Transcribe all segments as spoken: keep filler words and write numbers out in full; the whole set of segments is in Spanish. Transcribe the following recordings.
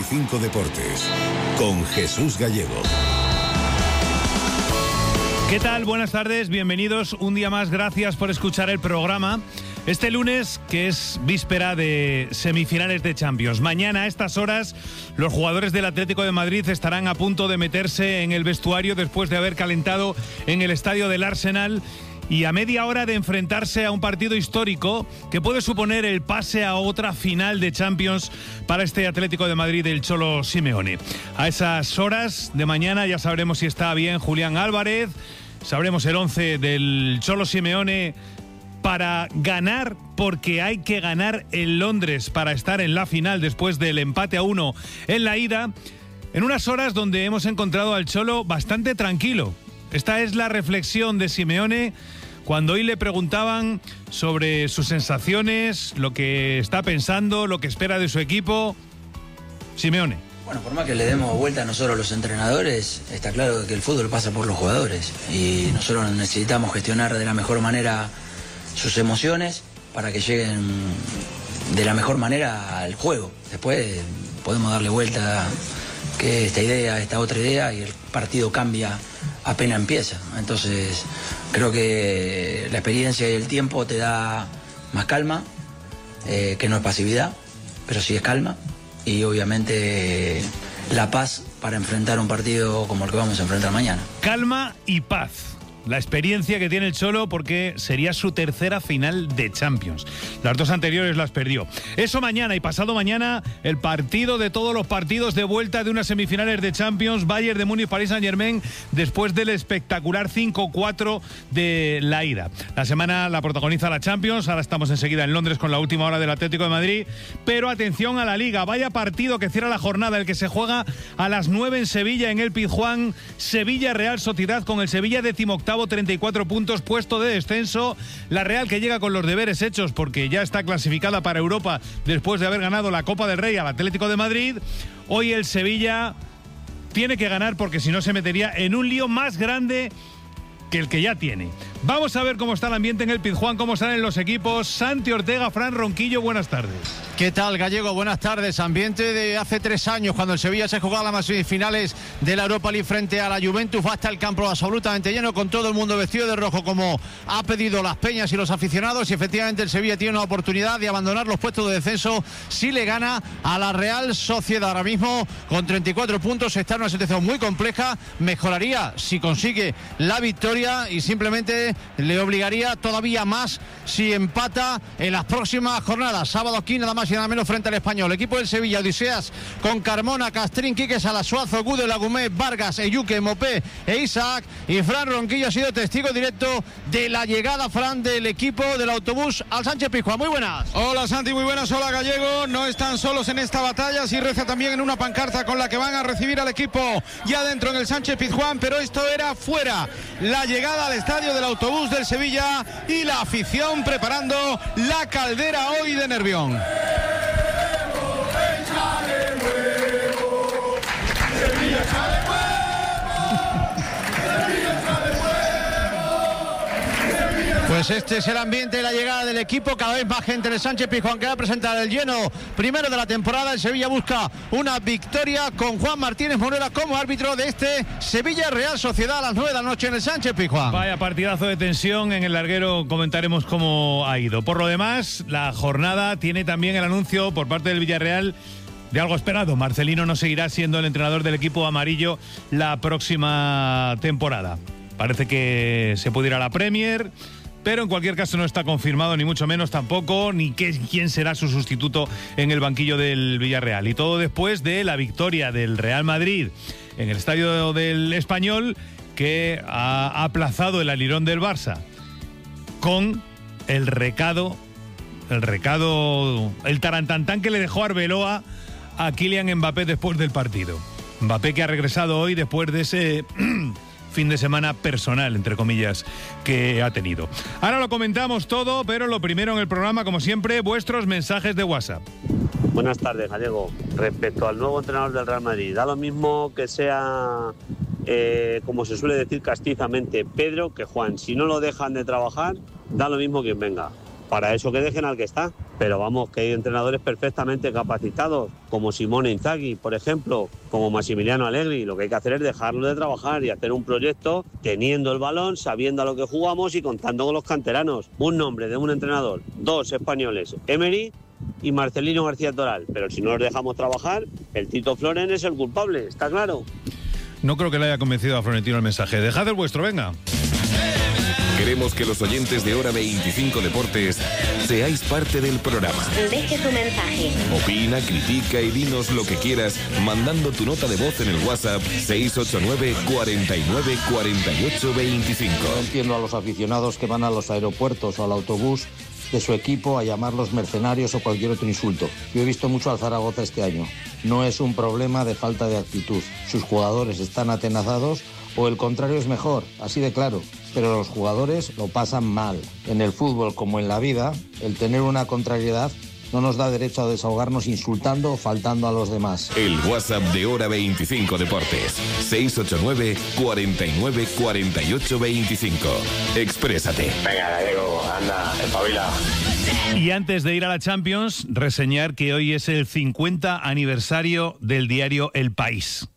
veinticinco Deportes, con Jesús Gallego. ¿Qué tal? Buenas tardes, bienvenidos un día más, gracias por escuchar el programa. Este lunes, que es víspera de semifinales de Champions. Mañana a estas horas, los jugadores del Atlético de Madrid estarán a punto de meterse en el vestuario después de haber calentado en el estadio del Arsenal y a media hora de enfrentarse a un partido histórico que puede suponer el pase a otra final de Champions para este Atlético de Madrid del Cholo Simeone. A esas horas de mañana ya sabremos si está bien Julián Álvarez, sabremos el once del Cholo Simeone para ganar, porque hay que ganar en Londres para estar en la final después del empate a uno en la ida, en unas horas donde hemos encontrado al Cholo bastante tranquilo. Esta es la reflexión de Simeone cuando hoy le preguntaban sobre sus sensaciones, lo que está pensando, lo que espera de su equipo. Simeone. Bueno, por más que le demos vuelta a nosotros los entrenadores, está claro que el fútbol pasa por los jugadores y nosotros necesitamos gestionar de la mejor manera sus emociones para que lleguen de la mejor manera al juego. Después podemos darle vuelta que esta idea, esta otra idea, y el partido cambia apenas empieza. Entonces creo que la experiencia y el tiempo te da más calma, eh, que no es pasividad, pero sí es calma, y obviamente la paz para enfrentar un partido como el que vamos a enfrentar mañana. Calma y paz. La experiencia que tiene el Cholo, porque sería su tercera final de Champions. Las dos anteriores las perdió. Eso mañana y pasado mañana, el partido de todos los partidos de vuelta de unas semifinales de Champions, Bayern de Múnich, Paris Saint-Germain, después del espectacular cinco cuatro de la ida. La semana la protagoniza la Champions, ahora estamos enseguida en Londres con la última hora del Atlético de Madrid, pero atención a la Liga, vaya partido que cierra la jornada, el que se juega a las nueve en Sevilla, en el Pizjuán, Sevilla Real Sociedad, con el Sevilla decimoctavo, treinta y cuatro puntos, puesto de descenso. La Real, que llega con los deberes hechos porque ya está clasificada para Europa después de haber ganado la Copa del Rey al Atlético de Madrid. Hoy el Sevilla tiene que ganar porque si no se metería en un lío más grande que el que ya tiene. Vamos a ver cómo está el ambiente en el Pizjuán, cómo salen los equipos. Santi Ortega, Fran Ronquillo, buenas tardes. ¿Qué tal, Gallego? Buenas tardes. Ambiente de hace tres años, cuando el Sevilla se jugaba las semifinales de la Europa League frente a la Juventus. Va hasta el campo absolutamente lleno, con todo el mundo vestido de rojo, como ha pedido las peñas y los aficionados. Y efectivamente el Sevilla tiene una oportunidad de abandonar los puestos de descenso si le gana a la Real Sociedad. Ahora mismo, con treinta y cuatro puntos, está en una situación muy compleja. Mejoraría si consigue la victoria y simplemente le obligaría todavía más si empata en las próximas jornadas. Sábado aquí, nada más y nada menos, frente al Español. Equipo del Sevilla, Odiseas, con Carmona, Castrín, Quique Salasuazo, Gude, Lagumé, Vargas, Eyuque, Mopé e Isaac. Y Fran Ronquillo ha sido testigo directo de la llegada, Fran, del equipo del autobús al Sánchez Pizjuán. Muy buenas. Hola, Santi, muy buenas. Hola, Gallego. No están solos en esta batalla. Sí reza también en una pancarta con la que van a recibir al equipo ya dentro en el Sánchez Pizjuán, pero esto era fuera. La llegada al estadio del autobús del Sevilla y la afición preparando la caldera hoy de Nervión. Pues este es el ambiente de la llegada del equipo, cada vez más gente en el Sánchez Pizjuán, que va a presentar el lleno primero de la temporada. El Sevilla busca una victoria con Juan Martínez Morera como árbitro de este Sevilla Real Sociedad a las nueve de la noche en el Sánchez Pizjuán. Vaya partidazo de tensión, en el larguero comentaremos cómo ha ido. Por lo demás, la jornada tiene también el anuncio por parte del Villarreal de algo esperado. Marcelino no seguirá siendo el entrenador del equipo amarillo la próxima temporada. Parece que se puede ir a la Premier, pero en cualquier caso no está confirmado, ni mucho menos tampoco, ni qué, quién será su sustituto en el banquillo del Villarreal. Y todo después de la victoria del Real Madrid en el estadio del Español, que ha aplazado el alirón del Barça, con el recado, el recado, el tarantantán que le dejó Arbeloa a Kylian Mbappé después del partido. Mbappé, que ha regresado hoy después de ese fin de semana personal, entre comillas, que ha tenido. Ahora lo comentamos todo, pero lo primero en el programa, como siempre, vuestros mensajes de WhatsApp. Buenas tardes, Gallego. Respecto al nuevo entrenador del Real Madrid, da lo mismo que sea, eh, como se suele decir castizamente, Pedro que Juan. Si no lo dejan de trabajar, da lo mismo quien venga. Para eso que dejen al que está. Pero vamos, que hay entrenadores perfectamente capacitados, como Simone Inzaghi, por ejemplo, como Massimiliano Allegri. Lo que hay que hacer es dejarlo de trabajar y hacer un proyecto teniendo el balón, sabiendo a lo que jugamos y contando con los canteranos. Un nombre de un entrenador, dos españoles, Emery y Marcelino García Toral. Pero si no los dejamos trabajar, el Tito Floren es el culpable, ¿está claro? No creo que le haya convencido a Florentino el mensaje. Dejad el vuestro, venga. Queremos que los oyentes de Hora veinticinco Deportes seáis parte del programa. Deje su mensaje. Opina, critica y dinos lo que quieras mandando tu nota de voz en el WhatsApp seis ocho nueve, cuarenta y nueve, cuarenta y ocho, veinticinco. No entiendo a los aficionados que van a los aeropuertos o al autobús de su equipo a llamarlos mercenarios o cualquier otro insulto. Yo he visto mucho al Zaragoza este año. No es un problema de falta de actitud. Sus jugadores están atenazados o el contrario es mejor, así de claro. Pero los jugadores lo pasan mal. En el fútbol, como en la vida, el tener una contrariedad no nos da derecho a desahogarnos insultando o faltando a los demás. El WhatsApp de Hora veinticinco Deportes, seis ocho nueve, cuarenta y nueve, cuarenta y ocho, veinticinco. Exprésate. Venga, Gallego, anda, espabila. Y antes de ir a la Champions, reseñar que hoy es el cincuenta aniversario del diario El País.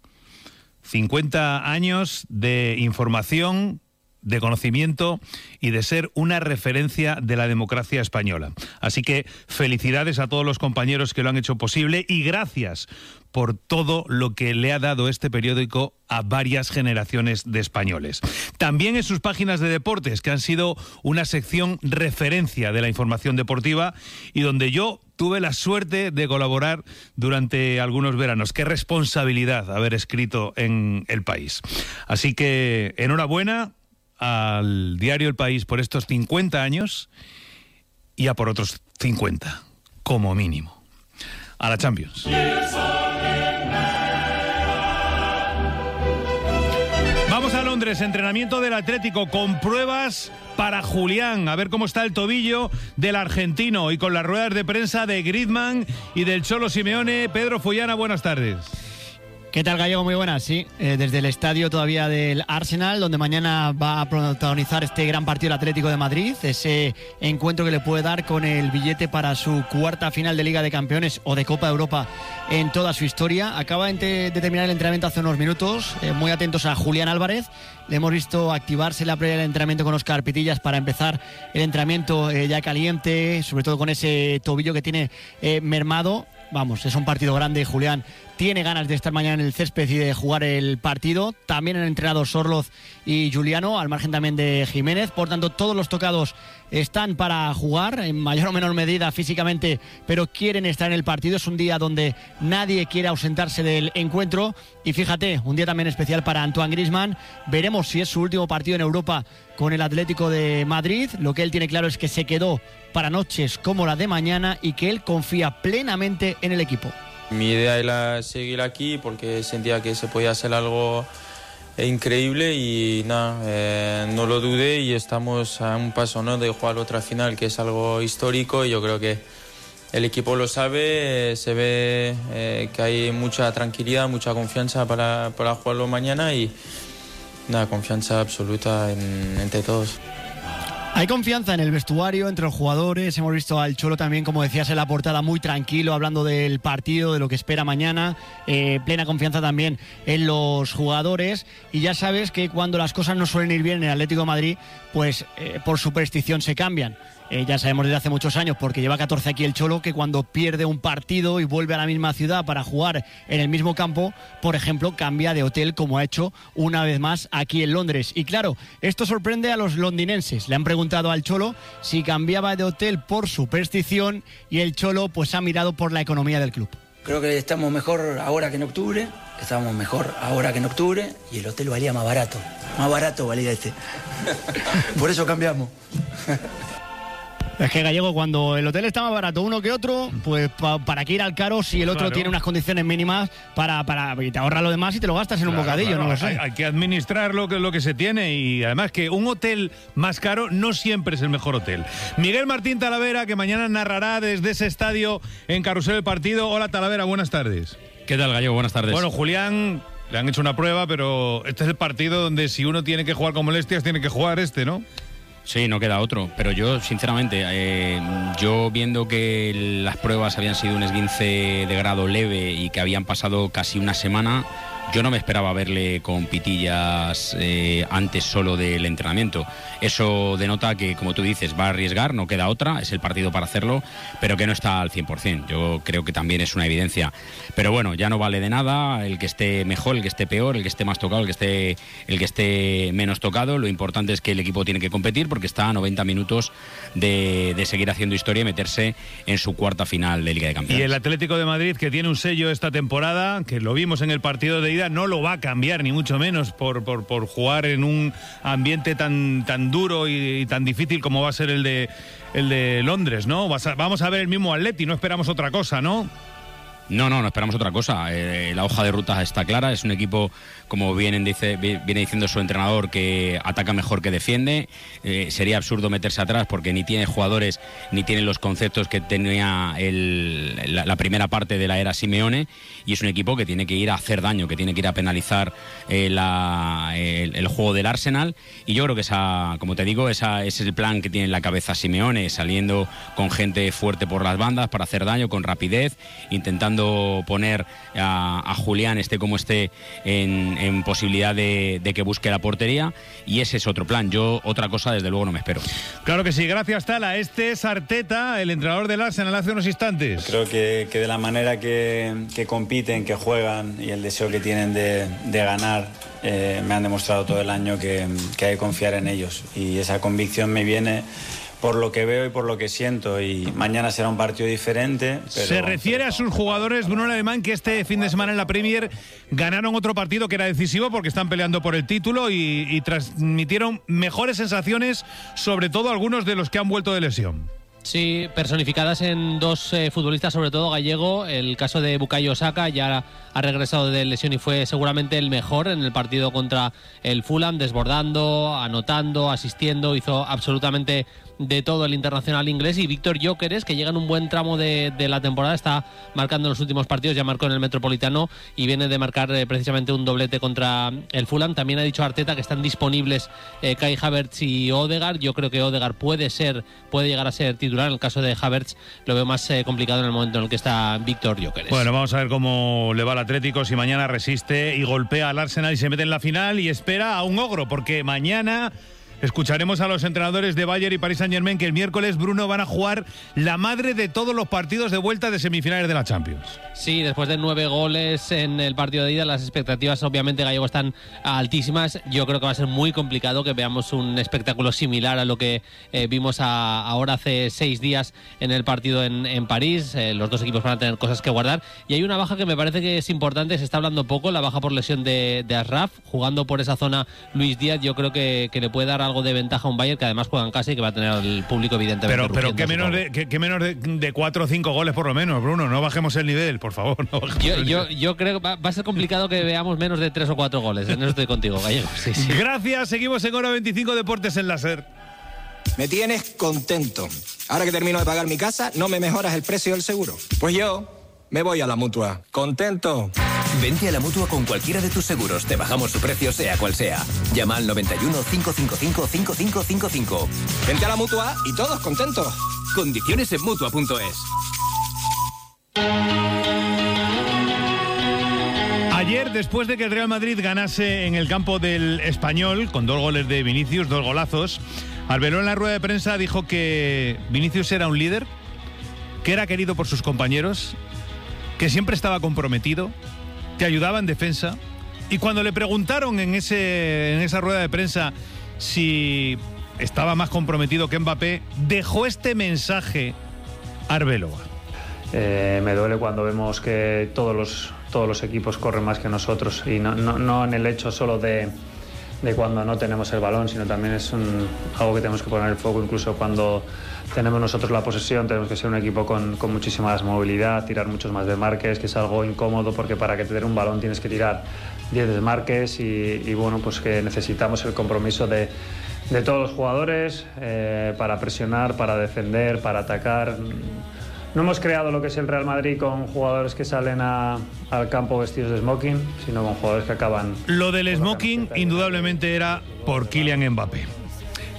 cincuenta años de información, de conocimiento y de ser una referencia de la democracia española. Así que felicidades a todos los compañeros que lo han hecho posible y gracias por todo lo que le ha dado este periódico a varias generaciones de españoles. También en sus páginas de deportes, que han sido una sección referencia de la información deportiva y donde yo tuve la suerte de colaborar durante algunos veranos. Qué responsabilidad haber escrito en El País. Así que enhorabuena al diario El País por estos cincuenta años y a por otros cincuenta, como mínimo. A la Champions. Vamos a Londres, entrenamiento del Atlético con pruebas para Julián, a ver cómo está el tobillo del argentino y con las ruedas de prensa de Griezmann y del Cholo Simeone. Pedro Follana, buenas tardes. ¿Qué tal, Gallego? Muy buenas, sí. Eh, desde el estadio todavía del Arsenal, donde mañana va a protagonizar este gran partido el Atlético de Madrid, ese encuentro que le puede dar con el billete para su cuarta final de Liga de Campeones o de Copa de Europa en toda su historia. Acaba de terminar el entrenamiento hace unos minutos, eh, muy atentos a Julián Álvarez. Le hemos visto activarse la previa del entrenamiento con Óscar Pitillas para empezar el entrenamiento eh, ya caliente, sobre todo con ese tobillo que tiene eh, mermado. Vamos, es un partido grande. Julián tiene ganas de estar mañana en el césped y de jugar el partido. También han entrenado Sorloz y Juliano, al margen también de Jiménez. Por tanto, todos los tocados están para jugar, en mayor o menor medida físicamente, pero quieren estar en el partido. Es un día donde nadie quiere ausentarse del encuentro. Y fíjate, un día también especial para Antoine Griezmann. Veremos si es su último partido en Europa con el Atlético de Madrid. Lo que él tiene claro es que se quedó para noches como la de mañana y que él confía plenamente en el equipo. Mi idea era seguir aquí porque sentía que se podía hacer algo increíble y nada, eh, no lo dudé y estamos a un paso, ¿no?, de jugar otra final, que es algo histórico, y yo creo que el equipo lo sabe, eh, se ve eh, que hay mucha tranquilidad, mucha confianza para, para jugarlo mañana y nada, confianza absoluta en, entre todos. Hay confianza en el vestuario, entre los jugadores. Hemos visto al Cholo también, como decías en la portada, muy tranquilo, hablando del partido, de lo que espera mañana. Eh, plena confianza también en los jugadores. Y ya sabes que cuando las cosas no suelen ir bien en el Atlético de Madrid, pues eh, por superstición se cambian. Eh, ya sabemos desde hace muchos años, porque lleva catorce aquí el Cholo, que cuando pierde un partido y vuelve a la misma ciudad para jugar en el mismo campo, por ejemplo, cambia de hotel, como ha hecho una vez más aquí en Londres. Y claro, esto sorprende a los londinenses. Le han preguntado al Cholo si cambiaba de hotel por superstición y el Cholo pues ha mirado por la economía del club. Creo que estamos mejor ahora que en octubre, estamos mejor ahora que en octubre y el hotel valía más barato. Más barato valía este. Por eso cambiamos. Es que, Gallego, cuando el hotel está más barato uno que otro, pues pa, para qué ir al caro si el otro claro. tiene unas condiciones mínimas para, para y te ahorras lo demás y te lo gastas en claro, un bocadillo, claro. no lo sé. Hay, hay que administrar lo que, lo que se tiene, y además que un hotel más caro no siempre es el mejor hotel. Miguel Martín Talavera, que mañana narrará desde ese estadio en Carrusel el partido. Hola, Talavera, buenas tardes. ¿Qué tal, Gallego? Buenas tardes. Bueno, Julián, le han hecho una prueba, pero este es el partido donde si uno tiene que jugar con molestias, tiene que jugar este, ¿no? Sí, no queda otro, pero yo sinceramente, eh, yo viendo que las pruebas habían sido un esguince de grado leve y que habían pasado casi una semana, yo no me esperaba verle con pitillas eh, antes solo del entrenamiento. Eso denota que, como tú dices, va a arriesgar, no queda otra, es el partido para hacerlo, pero que no está al cien por ciento. Yo creo que también es una evidencia. Pero bueno, ya no vale de nada el que esté mejor, el que esté peor, el que esté más tocado, el que esté, el que esté menos tocado. Lo importante es que el equipo tiene que competir porque está a noventa minutos de, de seguir haciendo historia y meterse en su cuarta final de Liga de Campeones. Y el Atlético de Madrid, que tiene un sello esta temporada, que lo vimos en el partido de ida, no lo va a cambiar, ni mucho menos, por, por, por jugar en un ambiente tan, tan duro y, y tan difícil como va a ser el de, el de Londres, ¿no? Vas a, vamos a ver el mismo Atleti, no esperamos otra cosa, ¿no? No, no, no esperamos otra cosa. Eh, la hoja de ruta está clara. Es un equipo, como vienen dice, viene diciendo su entrenador, que ataca mejor que defiende. Eh, sería absurdo meterse atrás porque ni tiene jugadores ni tiene los conceptos que tenía el, la, la primera parte de la era Simeone. Y es un equipo que tiene que ir a hacer daño, que tiene que ir a penalizar eh, la, el, el juego del Arsenal. Y yo creo que esa, como te digo, esa, ese es el plan que tiene en la cabeza Simeone, saliendo con gente fuerte por las bandas para hacer daño, con rapidez, intentando poner a, a Julián, esté como esté, en, en posibilidad de, de que busque la portería, y ese es otro plan. Yo otra cosa desde luego no me espero. Claro que sí, gracias Tala. Este es Arteta, el entrenador del Arsenal, hace unos instantes. Creo que, que de la manera que, que compiten, que juegan y el deseo que tienen de, de ganar, eh, me han demostrado todo el año que, que hay que confiar en ellos, y esa convicción me viene por lo que veo y por lo que siento, y mañana será un partido diferente. Pero, Se refiere pero... a sus jugadores, Bruno Alemán, que este fin de semana en la Premier ganaron otro partido que era decisivo porque están peleando por el título y, y transmitieron mejores sensaciones, sobre todo algunos de los que han vuelto de lesión. Sí, personificadas en dos eh, futbolistas, sobre todo Gallego. El caso de Bukayo Saka ya ha regresado de lesión y fue seguramente el mejor en el partido contra el Fulham, desbordando, anotando, asistiendo, hizo absolutamente de todo el internacional inglés. Y Víctor Gyökeres, que llega en un buen tramo de, de la temporada, está marcando en los últimos partidos, ya marcó en el Metropolitano y viene de marcar eh, precisamente un doblete contra el Fulham. También ha dicho Arteta que están disponibles eh, Kai Havertz y Odegaard. Yo creo que Odegaard puede ser, puede llegar a ser titular. En el caso de Havertz lo veo más eh, complicado en el momento en el que está Víctor Gyökeres. Bueno, vamos a ver cómo le va al Atlético, si mañana resiste y golpea al Arsenal y se mete en la final y espera a un ogro, porque mañana escucharemos a los entrenadores de Bayern y Paris Saint-Germain que el miércoles, Bruno, van a jugar la madre de todos los partidos de vuelta de semifinales de la Champions. Sí, después de nueve goles en el partido de ida, las expectativas obviamente, Gallego, están altísimas. Yo creo que va a ser muy complicado que veamos un espectáculo similar a lo que eh, vimos a, ahora hace seis días en el partido en, en París. Eh, los dos equipos van a tener cosas que guardar. Y hay una baja que me parece que es importante, se está hablando poco, la baja por lesión de, de Ashraf. Jugando por esa zona Luis Díaz, yo creo que, que le puede dar algo de ventaja a un Bayern que además juega en casa y que va a tener al público evidentemente. Pero, pero que menos de, que, que menos de, de cuatro o cinco goles por lo menos, Bruno, no bajemos el nivel, por favor. No yo, yo, yo creo que va, va a ser complicado que veamos menos de tres o cuatro goles. En eso estoy contigo, Gallego. Sí, sí. Gracias, seguimos en Hora veinticinco Deportes en Láser. Me tienes contento. Ahora que termino de pagar mi casa, ¿no me mejoras el precio del seguro? Pues yo me voy a la Mutua. ¿Contento? Vente a la Mutua con cualquiera de tus seguros. Te bajamos su precio, sea cual sea. Llama al noventa y uno, cinco cinco cinco, cinco cinco cinco cinco. Vente a la Mutua y todos contentos. Condiciones en Mutua punto es. Ayer, después de que el Real Madrid ganase en el campo del Español, con dos goles de Vinicius, dos golazos, Arbeloa en la rueda de prensa dijo que Vinicius era un líder, que era querido por sus compañeros, que siempre estaba comprometido, que ayudaba en defensa. Y cuando le preguntaron en, ese, en esa rueda de prensa si estaba más comprometido que Mbappé, dejó este mensaje Arbeloa. Eh, me duele cuando vemos que todos los, todos los equipos corren más que nosotros, y no, no, no en el hecho solo de, de cuando no tenemos el balón, sino también es un, algo que tenemos que poner el foco. Incluso cuando tenemos nosotros la posesión, tenemos que ser un equipo con, con muchísima más movilidad, tirar muchos más desmarques, que es algo incómodo porque para que te den un balón tienes que tirar diez desmarques, y, y bueno, pues que necesitamos el compromiso de, de todos los jugadores eh, para presionar, para defender, para atacar. No hemos creado lo que es el Real Madrid con jugadores que salen a, al campo vestidos de smoking, sino con jugadores que acaban... Lo del smoking indudablemente era por Kylian Mbappé.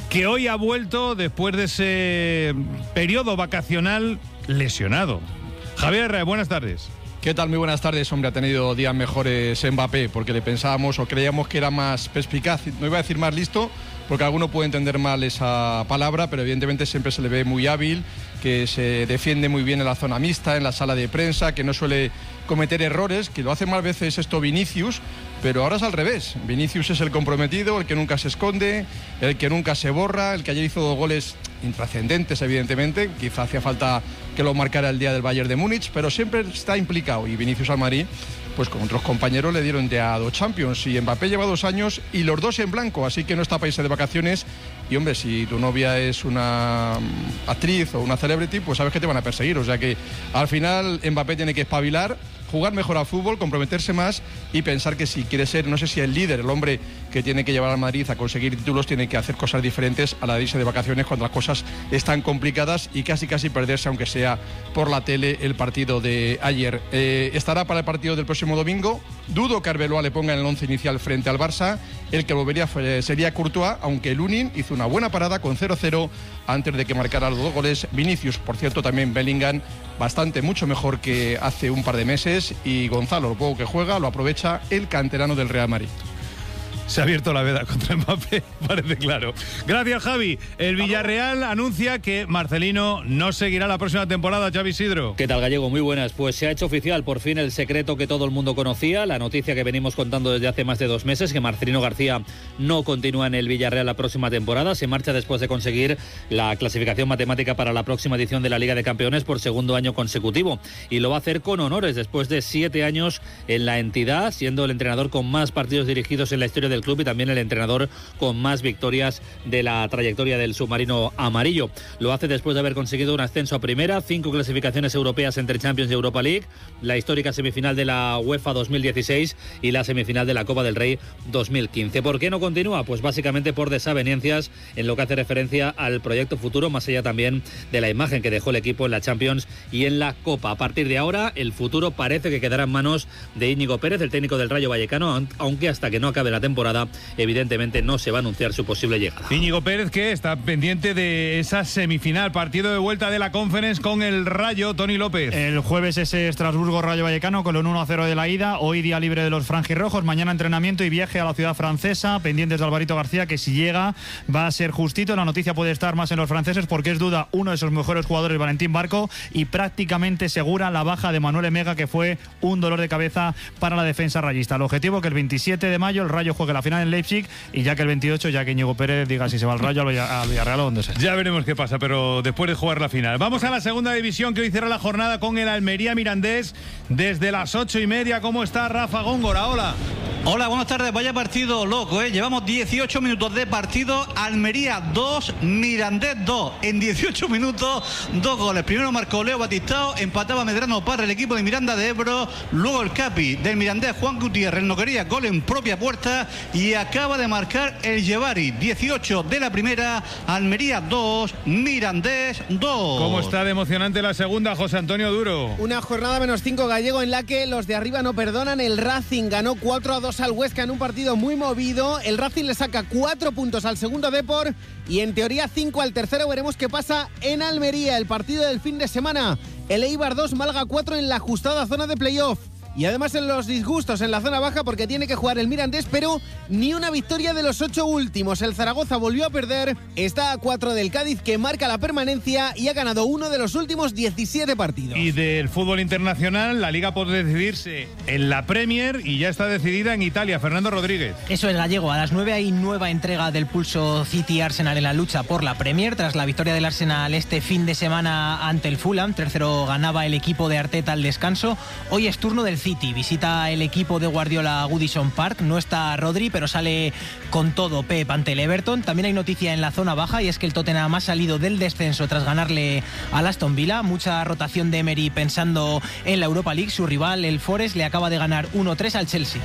que hoy ha vuelto después de ese periodo vacacional lesionado. Javier, buenas tardes. ¿Qué tal? Muy buenas tardes, hombre. Ha tenido días mejores Mbappé, porque le pensábamos o creíamos que era más perspicaz, no iba a decir más listo, porque alguno puede entender mal esa palabra, pero evidentemente siempre se le ve muy hábil, que se defiende muy bien en la zona mixta, en la sala de prensa, que no suele cometer errores, que lo hace más veces esto Vinicius, pero ahora es al revés. Vinicius es el comprometido, el que nunca se esconde, el que nunca se borra, el que ayer hizo dos goles intrascendentes, evidentemente, quizá hacía falta que lo marcara el día del Bayern de Múnich, pero siempre está implicado, y Vinicius al Madrid, pues con otros compañeros le dieron ya dos Champions, y Mbappé lleva dos años y los dos en blanco, así que no está para irse de vacaciones. Y hombre, si tu novia es una actriz o una celebrity, pues sabes que te van a perseguir, o sea que al final Mbappé tiene que espabilar, jugar mejor al fútbol, comprometerse más y pensar que si quiere ser, no sé si el líder, el hombre que tiene que llevar al Madrid a conseguir títulos, tiene que hacer cosas diferentes a la de irse de vacaciones cuando las cosas están complicadas y casi casi perderse, aunque sea por la tele, el partido de ayer. Eh, estará para el partido del próximo domingo. Dudo que Arbeloa le ponga en el once inicial frente al Barça. El que volvería sería Courtois, aunque Lunin hizo una buena parada con cero cero antes de que marcara los dos goles. Vinicius, por cierto, también Bellingham, bastante, mucho mejor que hace un par de meses. Y Gonzalo, lo poco que juega, lo aprovecha el canterano del Real Madrid. Se ha abierto la veda contra Mbappé, parece claro. Gracias, Javi. El Villarreal anuncia que Marcelino no seguirá la próxima temporada. Xavi Isidro. ¿Qué tal, Gallego? Muy buenas. Pues se ha hecho oficial por fin el secreto que todo el mundo conocía, la noticia que venimos contando desde hace más de dos meses, que Marcelino García no continúa en el Villarreal la próxima temporada. Se marcha después de conseguir la clasificación matemática para la próxima edición de la Liga de Campeones por segundo año consecutivo. Y lo va a hacer con honores después de siete años en la entidad, siendo el entrenador con más partidos dirigidos en la historia del club y también el entrenador con más victorias de la trayectoria del submarino amarillo. Lo hace después de haber conseguido un ascenso a primera, cinco clasificaciones europeas entre Champions y Europa League, la histórica semifinal de la UEFA dos mil dieciséis y la semifinal de la Copa del Rey dos mil quince. ¿Por qué no continúa? Pues básicamente por desavenencias en lo que hace referencia al proyecto futuro, más allá también de la imagen que dejó el equipo en la Champions y en la Copa. A partir de ahora, el futuro parece que quedará en manos de Íñigo Pérez, el técnico del Rayo Vallecano, aunque hasta que no acabe la temporada evidentemente no se va a anunciar su posible llegada. Íñigo Pérez, que está pendiente de esa semifinal, partido de vuelta de la Conference con el Rayo. Tony López. El jueves ese Estrasburgo-Rayo Vallecano con el uno a cero de la ida, hoy día libre de los franjirrojos, mañana entrenamiento y viaje a la ciudad francesa, pendientes de Alvarito García, que si llega va a ser justito. La noticia puede estar más en los franceses porque es duda uno de sus mejores jugadores, Valentín Barco, y prácticamente segura la baja de Manuel Emega, que fue un dolor de cabeza para la defensa rayista. El objetivo que el veintisiete de mayo el Rayo juegue la final en Leipzig, y ya que el veintiocho, ya que Íñigo Pérez diga si se va al Rayo, al Villarreal o donde sea. Ya veremos qué pasa, pero después de jugar la final. Vamos a la segunda división, que hoy cierra la jornada con el Almería Mirandés desde las ocho y media. ¿Cómo está Rafa Góngora? Hola. Hola, buenas tardes. Vaya partido loco, ¿eh? Llevamos dieciocho minutos de partido. Almería dos, Mirandés dos. En dieciocho minutos, dos goles. Primero marcó Leo Batistao, empataba Medrano para el equipo de Miranda de Ebro. Luego el capi del Mirandés, Juan Gutiérrez, no quería gol en propia puerta y acaba de marcar el Yevari. dieciocho de la primera, Almería dos, Mirandés dos. ¿Cómo está de emocionante la segunda, José Antonio Duro? Una jornada menos cinco, Gallego, en la que los de arriba no perdonan. El Racing ganó cuatro a dos al Huesca en un partido muy movido. El Racing le saca cuatro puntos al segundo Depor y en teoría cinco al tercero. Veremos qué pasa en Almería. El partido del fin de semana, el Eibar dos, Málaga cuatro en la ajustada zona de playoff. Y además en los disgustos en la zona baja porque tiene que jugar el Mirandés, pero ni una victoria de los ocho últimos. El Zaragoza volvió a perder, está a cuatro del Cádiz, que marca la permanencia y ha ganado uno de los últimos diecisiete partidos. Y del fútbol internacional, la Liga puede decidirse en la Premier y ya está decidida en Italia. Fernando Rodríguez. Eso es, Gallego. A las nueve hay nueva entrega del pulso City-Arsenal en la lucha por la Premier. Tras la victoria del Arsenal este fin de semana ante el Fulham, tres cero ganaba el equipo de Arteta al descanso. Hoy es turno del City. Visita el equipo de Guardiola Goodison Park. No está Rodri, pero sale con todo Pep ante el Everton. También hay noticia en la zona baja y es que el Tottenham ha salido del descenso tras ganarle al Aston Villa. Mucha rotación de Emery pensando en la Europa League. Su rival, el Forest, le acaba de ganar uno tres al Chelsea.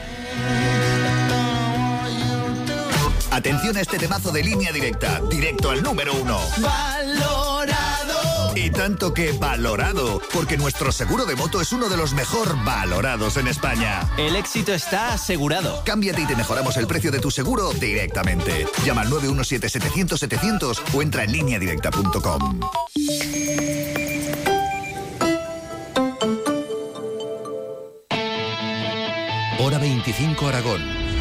Atención a este temazo de Línea Directa, directo al número uno. Valorado. Y tanto que valorado, porque nuestro seguro de moto es uno de los mejor valorados en España. El éxito está asegurado. Cámbiate y te mejoramos el precio de tu seguro directamente. Llama al nueve uno siete setecientos setecientos o entra en línea directa punto com. Hora veinticinco Aragón.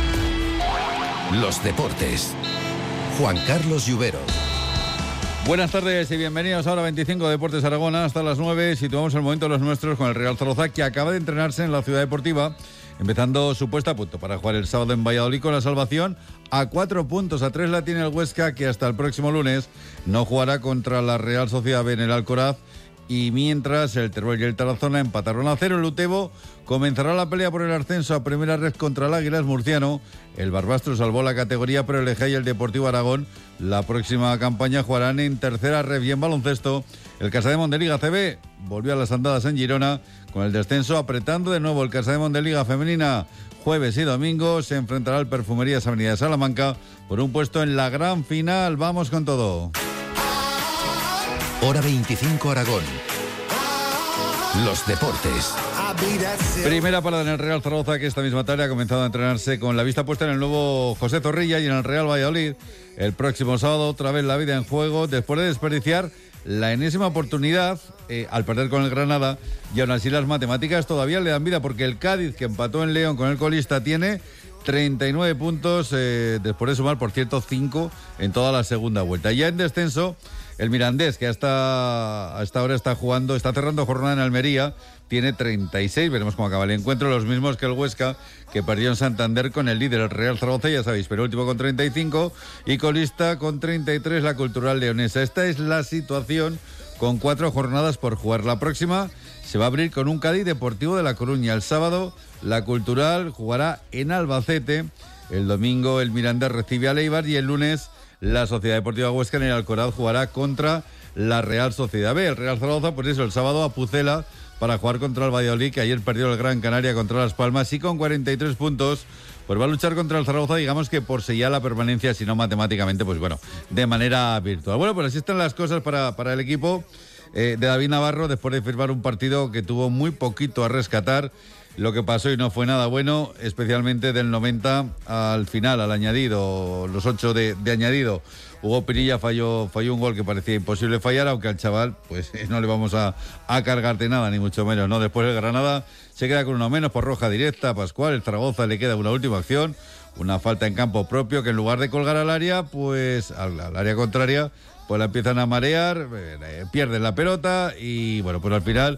Los deportes. Juan Carlos Lluvero. Buenas tardes y bienvenidos a Hora veinticinco Deportes Aragón. Hasta las nueve situamos el momento de los nuestros con el Real Zaragoza, que acaba de entrenarse en la Ciudad Deportiva, empezando su puesta a punto para jugar el sábado en Valladolid con la salvación. A cuatro puntos, a tres la tiene el Huesca, que hasta el próximo lunes no jugará contra la Real Sociedad B en el Alcoraz. Y mientras el Teruel y el Tarazona empataron a cero, el Utebo comenzará la pelea por el ascenso a primera red contra el Águilas Murciano. El Barbastro salvó la categoría, pero el Ejea y el Deportivo Aragón la próxima campaña jugarán en tercera red. Y en baloncesto, el Casademón de Liga C B volvió a las andadas en Girona con el descenso, apretando de nuevo el Casademón de Liga Femenina. Jueves y domingo se enfrentará al Perfumerías Avenida de Salamanca por un puesto en la gran final. Vamos con todo. Hora veinticinco Aragón. Los deportes. Primera parada en el Real Zaragoza, que esta misma tarde ha comenzado a entrenarse con la vista puesta en el nuevo José Zorrilla y en el Real Valladolid. El próximo sábado otra vez la vida en juego después de desperdiciar la enésima oportunidad eh, al perder con el Granada, y aún así las matemáticas todavía le dan vida, porque el Cádiz, que empató en León con el colista, tiene treinta y nueve puntos eh, después de sumar, por cierto, cinco en toda la segunda vuelta. Ya en descenso, el Mirandés, que hasta, hasta ahora está jugando, está cerrando jornada en Almería, tiene treinta y seis, veremos cómo acaba el encuentro, los mismos que el Huesca, que perdió en Santander con el líder, el Real Zaragoza, ya sabéis, pero último con treinta y cinco, y colista con treinta y tres, la Cultural Leonesa. Esta es la situación con cuatro jornadas por jugar. La próxima se va a abrir con un Cádiz Deportivo de La Coruña. El sábado, la Cultural jugará en Albacete, el domingo el Mirandés recibe a Leibar, y el lunes la Sociedad Deportiva Huesca en el Alcoraz jugará contra la Real Sociedad B. El Real Zaragoza, por eso, el sábado a Pucela para jugar contra el Valladolid, que ayer perdió el Gran Canaria contra Las Palmas, y con cuarenta y tres puntos pues va a luchar contra el Zaragoza, digamos que por sellar la permanencia, si no matemáticamente, pues bueno, de manera virtual. Bueno, pues así están las cosas para, para el equipo eh, de David Navarro, después de firmar un partido que tuvo muy poquito a rescatar. Lo que pasó y no fue nada bueno, especialmente del noventa al final, al añadido, los ocho de, de añadido. Hugo Pinilla falló, falló un gol que parecía imposible fallar, aunque al chaval pues no le vamos a, a cargar de nada, ni mucho menos, ¿no? Después el Granada se queda con uno menos por roja directa a Pascual. El Zaragoza le queda una última acción, una falta en campo propio, que en lugar de colgar al área, pues al, al área contraria, pues la empiezan a marear, eh, pierden la pelota y bueno, pues al final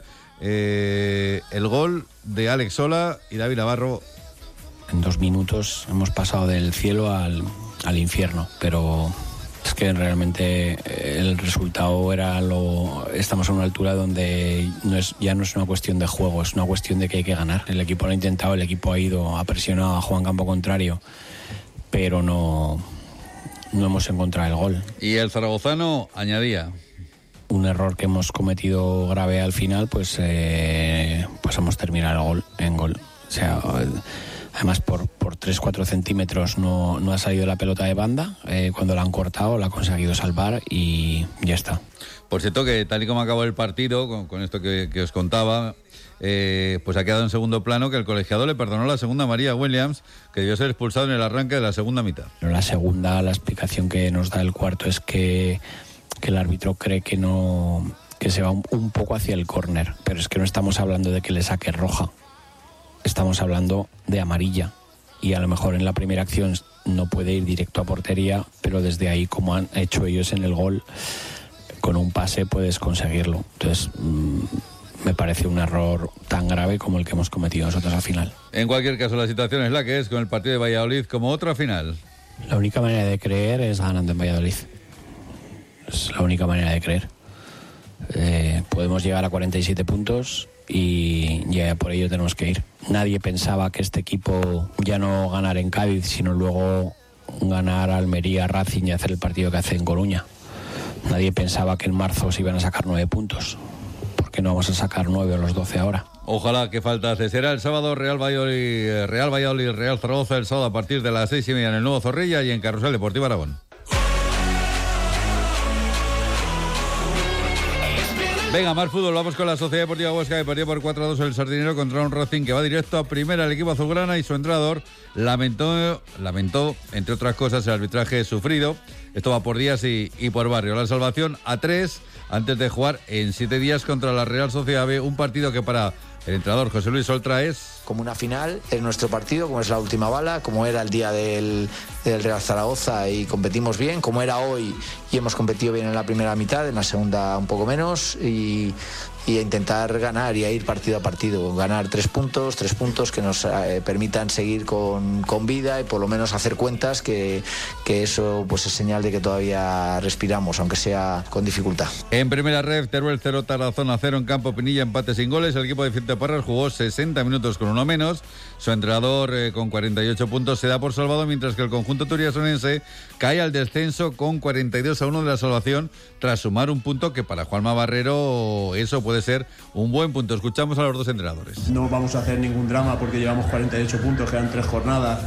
eh, el gol de Alex Sola y David Navarro. En dos minutos hemos pasado del cielo al, al infierno, pero es que realmente el resultado era lo... Estamos a una altura donde no es, ya no es una cuestión de juego, es una cuestión de que hay que ganar. El equipo lo ha intentado, el equipo ha ido, ha presionado, ha jugado en campo contrario, pero no, no hemos encontrado el gol. Y el zaragozano añadía. Un error que hemos cometido grave al final, pues, eh, pues hemos terminado el gol, en gol. O sea... Además, por, por tres cuatro centímetros no, no ha salido la pelota de banda. Eh, cuando la han cortado, la ha conseguido salvar y ya está. Por cierto, que tal y como acabó el partido, con, con esto que, que os contaba, eh, pues ha quedado en segundo plano que el colegiado le perdonó la segunda a María Williams, que debió ser expulsado en el arranque de la segunda mitad. Pero la segunda, la explicación que nos da el cuarto es que, que el árbitro cree que no que se va un, un poco hacia el córner. Pero es que no estamos hablando de que le saque roja. Estamos hablando de amarilla, y a lo mejor en la primera acción no puede ir directo a portería, pero desde ahí, como han hecho ellos en el gol, con un pase puedes conseguirlo. Entonces mmm, me parece un error tan grave como el que hemos cometido nosotros al final. En cualquier caso, la situación es la que es, con el partido de Valladolid como otra final. La única manera de creer es ganando en Valladolid. Es la única manera de creer. Eh, podemos llegar a cuarenta y siete puntos y ya por ello tenemos que ir. Nadie pensaba que este equipo ya no ganar en Cádiz, sino luego ganar a Almería, Racing y hacer el partido que hace en Coruña. Nadie pensaba que en marzo se iban a sacar nueve puntos. ¿Por qué no vamos a sacar nueve o los doce ahora? Ojalá, que falta hace. Será el sábado Real Valladolid, Real Valladolid, Real Zaragoza, el sábado a partir de las seis y media en el Nuevo Zorrilla y en Carrusel Deportivo Aragón. Venga, más fútbol. Vamos con la Sociedad Deportiva Huesca, que perdió por cuatro a dos el Sardinero contra un Racing que va directo a primera. El equipo azulgrana y su entrenador lamentó, lamentó, entre otras cosas, el arbitraje sufrido. Esto va por días y, y por barrio. La salvación a tres antes de jugar en siete días contra la Real Sociedad B. Un partido que para el entrenador José Luis Oltra es... como una final, es nuestro partido, como es la última bala, como era el día del, del Real Zaragoza y competimos bien, como era hoy y hemos competido bien en la primera mitad, en la segunda un poco menos, y, y a intentar ganar y a ir partido a partido, ganar tres puntos, tres puntos que nos eh, permitan seguir con, con vida y por lo menos hacer cuentas, que, que eso pues es señal de que todavía respiramos, aunque sea con dificultad. En primera red, Teruel cero, Tarazona cero, en campo Pinilla empate sin goles. El equipo de Vicente Parras jugó sesenta minutos con uno menos. Su entrenador eh, con cuarenta y ocho puntos se da por salvado, mientras que el conjunto turiasonense cae al descenso con cuarenta y dos a uno de la salvación, tras sumar un punto que para Juanma Barrero eso puede ser un buen punto. Escuchamos a los dos entrenadores. No vamos a hacer ningún drama porque llevamos cuarenta y ocho puntos, quedan tres jornadas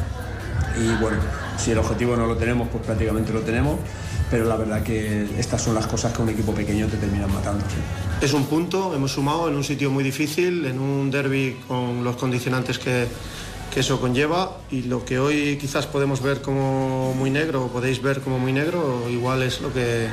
y bueno, si el objetivo no lo tenemos, pues prácticamente lo tenemos, pero la verdad que estas son las cosas que un equipo pequeño te terminan matando. ¿Sí? Es un punto, hemos sumado en un sitio muy difícil, en un derbi con los condicionantes que, que eso conlleva, y lo que hoy quizás podemos ver como muy negro, o podéis ver como muy negro, igual es lo que,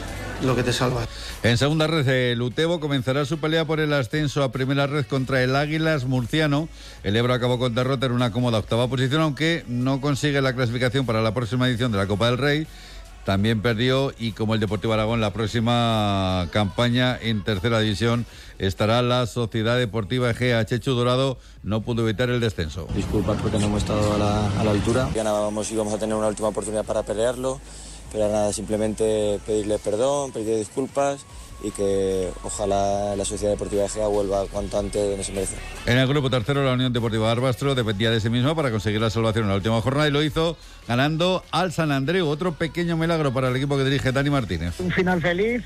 lo que te salva. En segunda red, el Utebo comenzará su pelea por el ascenso a primera red contra el Águilas murciano. El Ebro acabó con derrota en una cómoda octava posición, aunque no consigue la clasificación para la próxima edición de la Copa del Rey. También perdió, y como el Deportivo Aragón, la próxima campaña en tercera división estará la Sociedad Deportiva Egea. Chechu Dorado no pudo evitar el descenso. Disculpad porque no hemos estado a la, a la altura. Ganábamos y íbamos a tener una última oportunidad para pelearlo, pero nada, simplemente pedirle perdón, pedirle disculpas y que ojalá la Sociedad Deportiva Egea vuelva cuanto antes donde se merece. En el grupo tercero, la Unión Deportiva Arbastro dependía de sí misma para conseguir la salvación en la última jornada, y lo hizo ganando al San Andreu. Otro pequeño milagro para el equipo que dirige Dani Martínez. Un final feliz.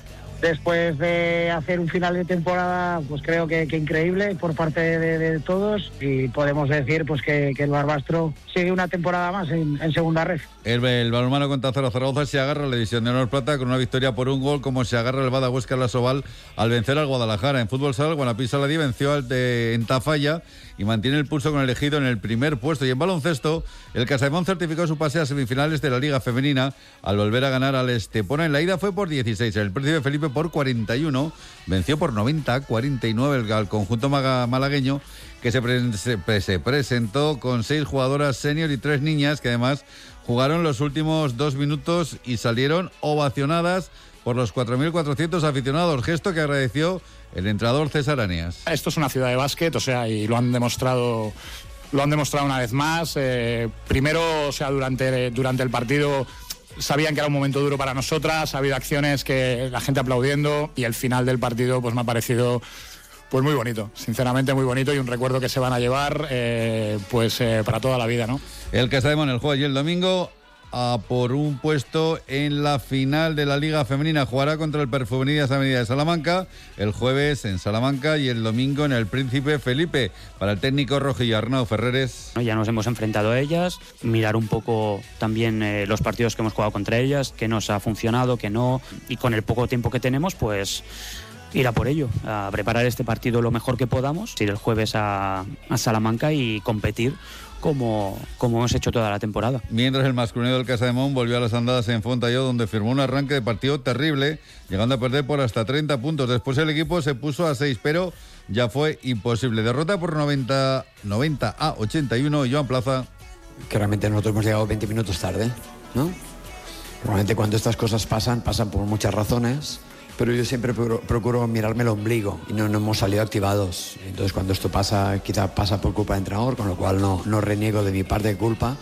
Después de hacer un final de temporada, pues creo que, que increíble por parte de, de todos, y podemos decir pues que, que el Barbastro sigue una temporada más en, en segunda red. El, el balonmano con Tazara Zaragoza se agarra a la división de honor plata con una victoria por un gol, como se agarra el Bada Huesca en la Soval al vencer al Guadalajara. En fútbol sala, el Guanapí Saladí venció al de, en Tafalla y mantiene el pulso con el Ejido en el primer puesto. Y en baloncesto, el Casaimón certificó su pase a semifinales de la Liga Femenina al volver a ganar al Estepona. En la ida fue por dieciséis. El Príncipe Felipe por cuarenta y uno venció por noventa a cuarenta y nueve al conjunto malagueño, que se, pre se, se presentó con seis jugadoras senior y tres niñas que además jugaron los últimos dos minutos y salieron ovacionadas por los cuatro mil cuatrocientos aficionados, gesto que agradeció el entrenador César Anías. Esto es una ciudad de básquet, o sea, y lo han demostrado lo han demostrado una vez más. Eh, primero, o sea, durante, durante el partido sabían que era un momento duro para nosotras, ha habido acciones que la gente aplaudiendo, y el final del partido pues me ha parecido pues muy bonito, sinceramente muy bonito, y un recuerdo que se van a llevar eh, pues eh, para toda la vida, ¿no? El Casademón, el juego allí el domingo a por un puesto en la final de la Liga Femenina. Jugará contra el Perfumerias Avenida de Salamanca el jueves en Salamanca y el domingo en el Príncipe Felipe. Para el técnico rojillo Arnau Ferreres. Ya nos hemos enfrentado a ellas, mirar un poco también eh, los partidos que hemos jugado contra ellas, que nos ha funcionado, que no, y con el poco tiempo que tenemos, pues ir a por ello, a preparar este partido lo mejor que podamos, ir el jueves a, a Salamanca y competir como, como hemos hecho toda la temporada. Mientras el masculino del Casademón volvió a las andadas en Fontalló, donde firmó un arranque de partido terrible, llegando a perder por hasta treinta puntos. Después el equipo se puso a seis, pero ya fue imposible. Derrota por noventa, noventa a ochenta y uno. Joan Plaza. Que realmente nosotros hemos llegado veinte minutos tarde, ¿no? Normalmente cuando estas cosas pasan, pasan por muchas razones, pero yo siempre procuro, procuro mirarme el ombligo y no, no hemos salido activados. Entonces cuando esto pasa, quizá pasa por culpa del entrenador, con lo cual no, no reniego de mi parte de culpa.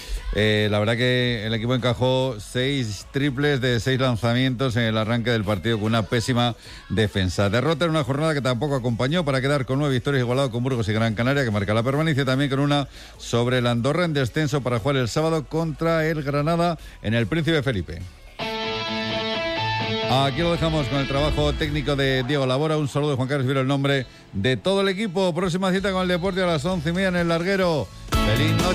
Eh, la verdad que el equipo encajó seis triples de seis lanzamientos en el arranque del partido con una pésima defensa. Derrota en una jornada que tampoco acompañó para quedar con nueve victorias, igualado con Burgos y Gran Canaria, que marca la permanencia, también con una sobre el Andorra en descenso para jugar el sábado contra el Granada en el Príncipe Felipe. Aquí lo dejamos con el trabajo técnico de Diego Labora. Un saludo de Juan Carlos Viro, el nombre de todo el equipo. Próxima cita con el deporte a las once y media en el Larguero. Feliz noche.